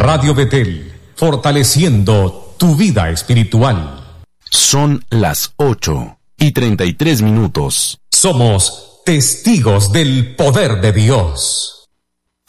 Radio Betel, fortaleciendo tu vida espiritual. Son las 8:33. Somos testigos del poder de Dios.